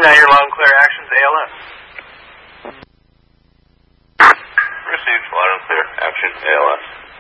United Loud and Clear, actions ALS. Received, loud and clear, action ALS.